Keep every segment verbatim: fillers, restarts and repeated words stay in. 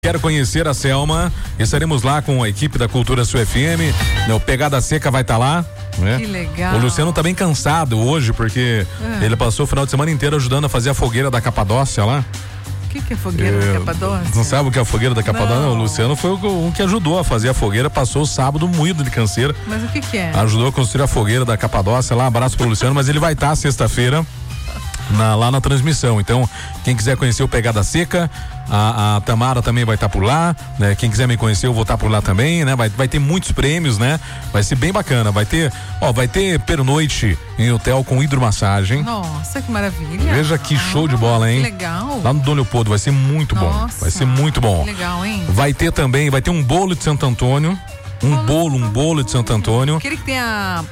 Quero conhecer a Selma, estaremos lá com a equipe da Cultura Sul F M, o Pegada Seca vai estar tá lá, né? Que legal. O Luciano tá bem cansado hoje, porque é. ele passou o final de semana inteiro ajudando a fazer a fogueira da Capadócia lá. O que que é fogueira da Capadócia? Não sabe o que é a fogueira da Capadócia? Não. Não, o Luciano foi o, o que ajudou a fazer a fogueira, passou o sábado moído de canseira. Mas o que que é? Ajudou a construir a fogueira da Capadócia lá, abraço pro Luciano, mas ele vai estar tá sexta-feira Na, lá na transmissão. Então, quem quiser conhecer o Pegada Seca, a, a Tamara também vai estar tá por lá, né? Quem quiser me conhecer, eu vou estar tá por lá também, né? Vai, vai ter muitos prêmios, né? Vai ser bem bacana. Vai ter, ó, vai ter pernoite em hotel com hidromassagem. Nossa, que maravilha. Veja que show ah, de bola, hein? Que legal. Lá no Dom Leopoldo, vai ser muito Nossa, bom. Vai ser muito bom. Que legal, hein? Vai ter também, vai ter um bolo de Santo Antônio. Um Nossa. bolo, um bolo de Santo Antônio. Aquele que tem a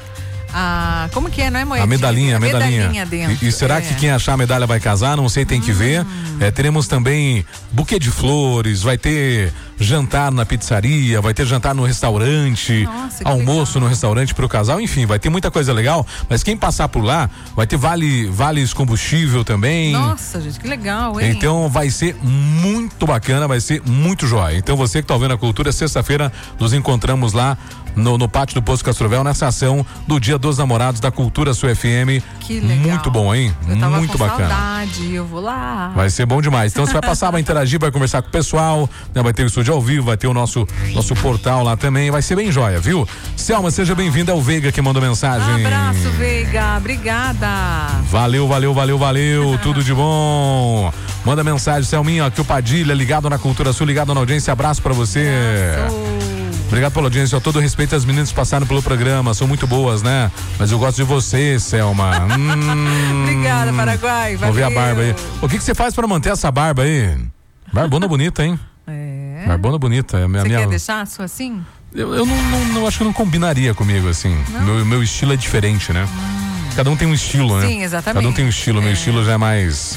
Ah, como que é, não é moedinha? A medalhinha, a medalhinha. medalhinha dentro. E, e será é. que quem achar a medalha vai casar? Não sei, tem que hum. ver. É, teremos também buquê de flores, vai ter jantar na pizzaria, vai ter jantar no restaurante, Nossa, almoço legal. no restaurante pro casal, enfim, vai ter muita coisa legal, mas quem passar por lá, vai ter vale, vales combustível também. Nossa, gente, que legal, hein? Então vai ser muito bacana, vai ser muito jóia. Então você que tá ouvindo a Cultura, sexta-feira nos encontramos lá No, no pátio do Posto Castrovel, nessa ação do Dia dos Namorados da Cultura Sul F M. Que legal. Muito bom, hein? Eu tava Muito com bacana. Saudade, eu vou lá. Vai ser bom demais. Então você vai passar, vai interagir, vai conversar com o pessoal, né? Vai ter o estúdio ao vivo, vai ter o nosso, nosso portal lá também. Vai ser bem joia, viu? Selma, seja bem-vinda ao Veiga que mandou mensagem. Um abraço, Veiga. Obrigada. Valeu, valeu, valeu, valeu. Tudo de bom. Manda mensagem, Selminha, aqui o Padilha, ligado na Cultura Sul, ligado na audiência. Abraço pra você. Abraço. Obrigado pela audiência, a todo respeito às meninas que passaram pelo programa, são muito boas, né? Mas eu gosto de você, Selma. hum, Obrigada, Paraguai, valeu. Vou ver a barba aí. O que que você faz pra manter essa barba aí? Barbona bonita, hein? É. Barbona bonita. A minha, você minha... quer deixar a sua assim? Eu, eu não, não, não acho que não combinaria comigo, assim. Meu, meu estilo é diferente, né? Hum. Cada um tem um estilo, né? Sim, exatamente. Cada um tem um estilo, é. Meu estilo já é mais...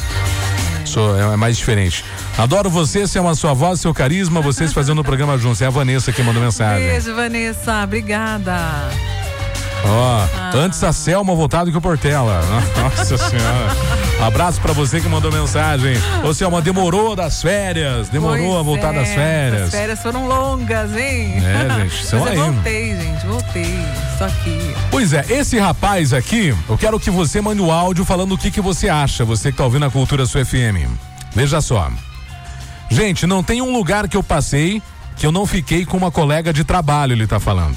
Sou, é mais diferente. Adoro você, você é uma sua voz, seu carisma, vocês fazendo o programa juntos. É a Vanessa que mandou mensagem. Beijo, Vanessa, obrigada. Ó, ah. Antes a Selma voltado que o Portela. Nossa senhora. Abraço pra você que mandou mensagem. Ô Selma, demorou das férias, demorou pois a voltar é, das férias. As férias foram longas, hein? É, gente, são Mas aí. eu voltei, gente, voltei. Estou aqui. Pois é, esse rapaz aqui, eu quero que você mande o áudio falando o que que você acha, você que tá ouvindo a Cultura Sul F M. Veja só. Gente, não tem um lugar que eu passei que eu não fiquei com uma colega de trabalho, ele tá falando.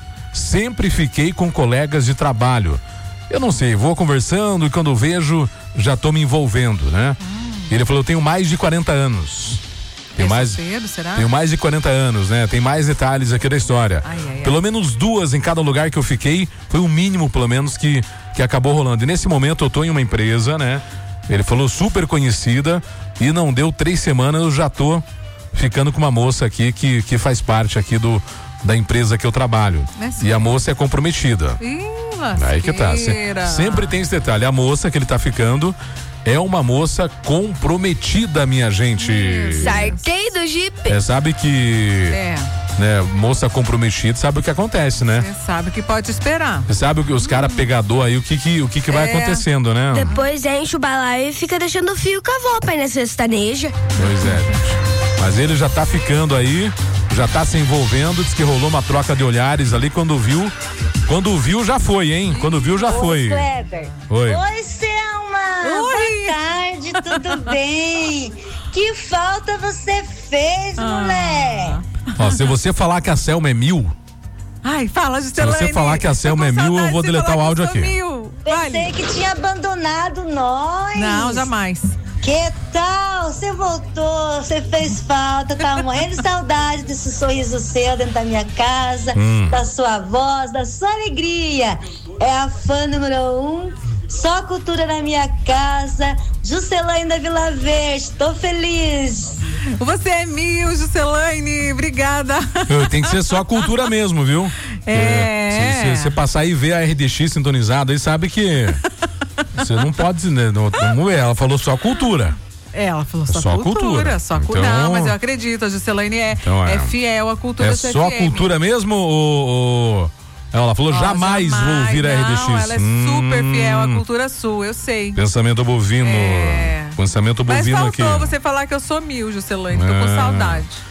Sempre fiquei com colegas de trabalho. Eu não sei, vou conversando e quando vejo, já tô me envolvendo, né? Hum. Ele falou, eu tenho mais de quarenta anos. Tenho mais, cedo, será? tenho mais de quarenta anos, né? Tem mais detalhes aqui da história. Ai, ai, ai. Pelo menos duas em cada lugar que eu fiquei, foi o mínimo, pelo menos, que, que acabou rolando. E nesse momento eu tô em uma empresa, né? Ele falou super conhecida e não deu três semanas, eu já tô ficando com uma moça aqui que, que faz parte aqui do, da empresa que eu trabalho. Mas e a moça é comprometida. Ih, aí que tá. Se, sempre tem esse detalhe. A moça que ele tá ficando é uma moça comprometida, minha gente. Sartei do Jeep. É, sabe que... É. Né, moça comprometida, sabe o que acontece, né? Você sabe o que pode esperar. Você sabe o que os caras pegador aí, o que que, o que, que vai é. acontecendo, né? Depois enche o balaio e fica deixando o fio com a avó pra ir na sertaneja. Pois é, gente. Mas ele já tá ficando aí, já tá se envolvendo, diz que rolou uma troca de olhares ali quando viu. Quando viu, já foi, hein? Quando viu, já foi. Ô, Kleber. Oi. Oi, Selma. Oi. Boa tarde, tudo bem? Que falta você fez, Ah. mulher? Ó, se você falar que a Selma é mil, Ai, fala, se Juscelane. você falar que a Selma é mil, eu vou deletar o áudio aqui. Mil. Pensei que tinha abandonado nós. Não, jamais. Que tal? Você voltou, você fez falta, tá morrendo de saudade desse sorriso seu dentro da minha casa, Hum. da sua voz, da sua alegria. É a fã número um, só cultura na minha casa, Juscelane da Vila Verde, tô feliz. Você é mil, Juscelane, obrigada. tem que ser só a cultura mesmo, viu? É. Se você passar e ver a R D X sintonizada aí, sabe que você não pode, né? Não, não é, ela falou só cultura. É, ela falou só, só cultura, cultura. só cultura. Então, não, mas eu acredito, a Juscelane é, então é. é fiel à cultura É C F M. só cultura mesmo, o, Ela falou, Ó, jamais, vou ouvir a R D X. Não, ela é super hum. fiel à cultura sul, eu sei. Pensamento bovino. É. Pensamento bovino Mas aqui. faltou você falar que eu sou mil, Juscelane, tô com É. saudade.